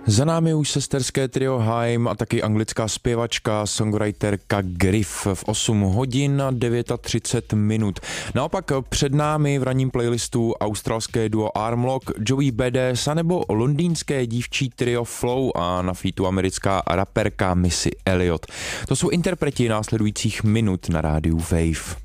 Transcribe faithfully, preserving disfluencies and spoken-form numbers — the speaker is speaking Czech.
Za námi už sesterské trio Haim a taky anglická zpěvačka, songwriterka Griff v osm hodin a třicet devět minut. Naopak před námi v ranním playlistu australské duo Armlock, Joey Badass a nebo londýnské dívčí trio Flow a na featu americká raperka Missy Elliott. To jsou interpreti následujících minut na rádiu Wave.